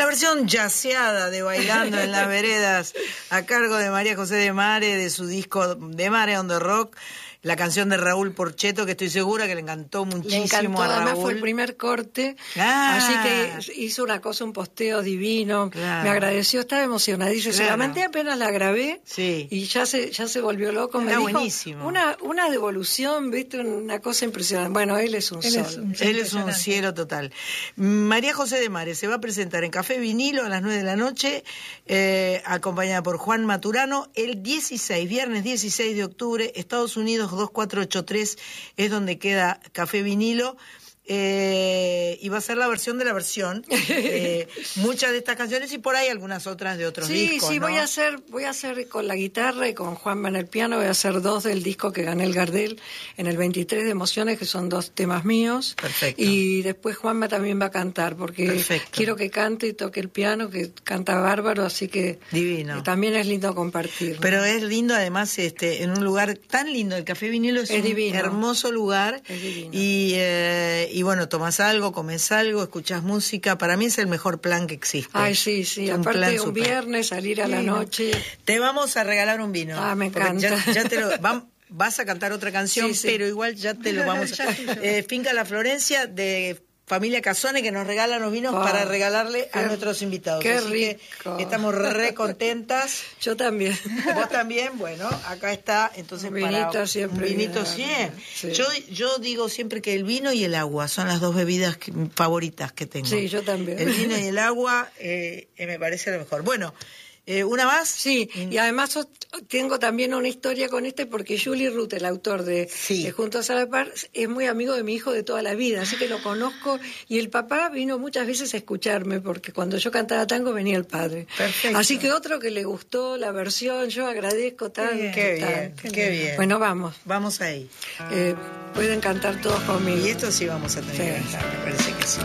versión jazzeada de Bailando en las Veredas, a cargo de María José de Mare, de su disco De Mare on the Rock, la canción de Raúl Porchetto, que estoy segura que le encantó muchísimo. Le encantó, a Raúl. además fue el primer corte, así que hizo una cosa, un posteo divino, claro. Me agradeció, estaba emocionada, dice, claro. solamente apenas la grabé, sí. y ya se volvió loco, me dijo, buenísimo. Una devolución, viste, una cosa impresionante. Bueno, él es un sol. Él es un cielo total. María José de Mare se va a presentar en Café Vinilo a las 9 de la noche, acompañada por Juan Maturano, el 16, viernes 16 de octubre, Estados Unidos 2483 es donde queda Café Vinilo. Y va a ser la versión de la versión, muchas de estas canciones y por ahí algunas otras de otros discos. Sí, ¿no? voy a hacer con la guitarra y con Juanma en el piano, voy a hacer 2 del disco que gané el Gardel en el 23 de Emociones, que son 2 temas míos. Perfecto. Y después Juanma también va a cantar, porque quiero que cante y toque el piano, que canta bárbaro, así que divino. También es lindo compartir, ¿no? Pero es lindo además en un lugar tan lindo, el Café Vinilo es un divino. Hermoso lugar. Es divino. Y bueno, tomás algo, comés algo, escuchás música. Para mí es el mejor plan que existe. Ay, sí. Aparte un viernes, salir a la noche. Te vamos a regalar un vino. Me encanta. Ya te lo... Vas a cantar otra canción, pero igual ya te lo vamos a... Finca La Florencia, de Familia Casone, que nos regala los vinos para regalarle a nuestros invitados. Qué Así rico. Que estamos re contentas. Yo también. Vos también, bueno, acá está. Entonces, un vinito siempre. Un vinito siempre. Sí. Yo digo siempre que el vino y el agua son las 2 bebidas favoritas que tengo. Sí, yo también. El vino y el agua me parece lo mejor. Bueno, ¿una más? Sí, y además tengo también una historia con porque Juli Ruth, el autor de Juntos a la Par, es muy amigo de mi hijo de toda la vida, así que lo conozco, y el papá vino muchas veces a escucharme, porque cuando yo cantaba tango venía el padre. Perfecto. Así que otro que le gustó la versión, yo agradezco tanto. Qué bien. Bueno, vamos. Vamos ahí. Pueden cantar todos conmigo. Y esto sí vamos a tener que cantar, me parece que sí.